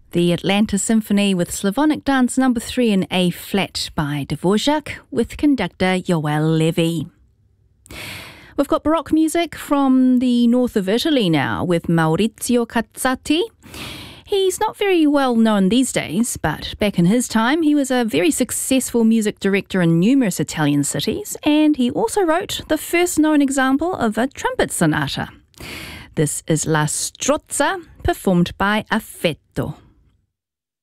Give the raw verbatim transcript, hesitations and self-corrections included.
The Atlanta Symphony with Slavonic Dance number three in A flat by Dvorak with conductor Joel Levy. We've got Baroque music from the north of Italy now with Maurizio Cazzati. He's not very well known these days, but back in his time he was a very successful music director in numerous Italian cities, and he also wrote the first known example of a trumpet sonata. This is La Strozza, performed by Affetto.